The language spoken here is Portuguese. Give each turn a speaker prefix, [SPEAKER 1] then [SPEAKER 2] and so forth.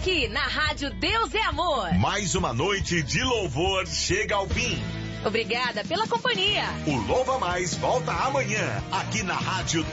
[SPEAKER 1] aqui na Rádio Deus é Amor.
[SPEAKER 2] Mais uma noite de louvor chega ao fim.
[SPEAKER 1] Obrigada pela companhia.
[SPEAKER 2] O Louva Mais volta amanhã, aqui na Rádio